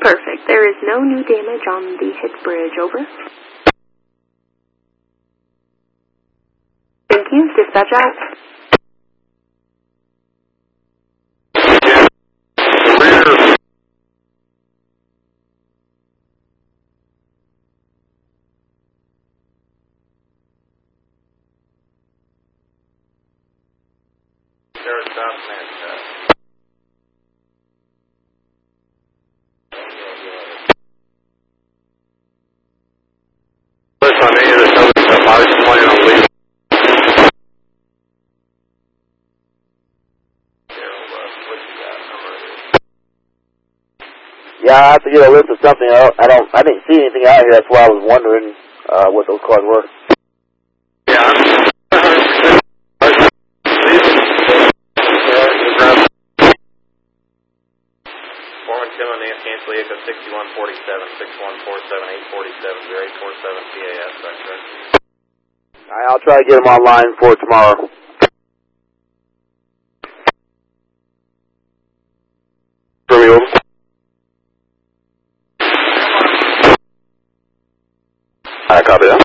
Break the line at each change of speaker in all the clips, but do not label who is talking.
Perfect. There is no new damage on the hit bridge, over. Thank you. Dispatch out.
Yeah, I have to get a list of something. I didn't see anything out here. That's why I was wondering what those cars were.
Yeah. Cancel Echo 6147, 6147, 847, 0847 PAS, back there.
Alright, I'll try to get them online for tomorrow.
I copy that.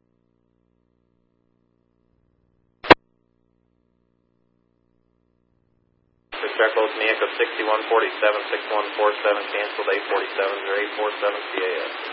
Check Echo 6147, 6147, canceled 847, 0847 PAS.